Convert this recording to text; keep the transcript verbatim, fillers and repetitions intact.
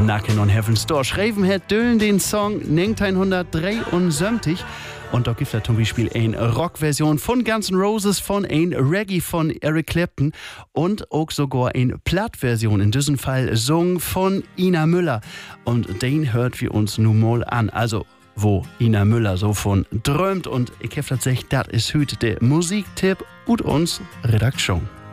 Knockin' on Heaven's Door. Schreiben hat Dylan den Song neunzehnhundertdreiundsiebzig. Und da gibt es zum Beispiel eine Rockversion von Guns N' Roses, von ein Reggae von Eric Clapton und auch sogar eine Plattversion, in diesem Fall Song von Ina Müller. Und den hört wir uns nun mal an. Also, wo Ina Müller so von träumt. Und ich habe tatsächlich, das ist heute der Musiktipp und uns Redaktion.